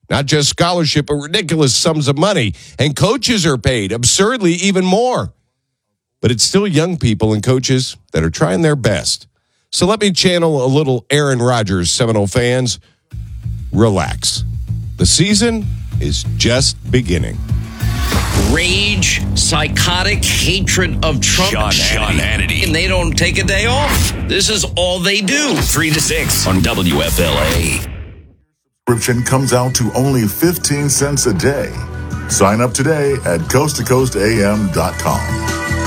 Not just scholarship, but ridiculous sums of money. And coaches are paid absurdly even more. But it's still young people and coaches that are trying their best. So let me channel a little Aaron Rodgers, Seminole fans. Relax. The season is just beginning. Rage, psychotic hatred of Trump. Sean Hannity. And they don't take a day off. This is all they do. 3 to 6 on WFLA. Subscription comes out to only 15 cents a day. Sign up today at coasttocoastam.com.